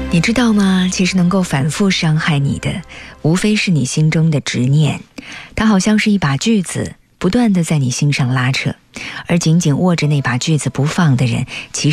你知道吗？其实能够反复伤害你的，无非是你心中的执念。它好像是一把锯子，不断地在你心上拉扯，而紧紧握着那把锯子不放的人，其实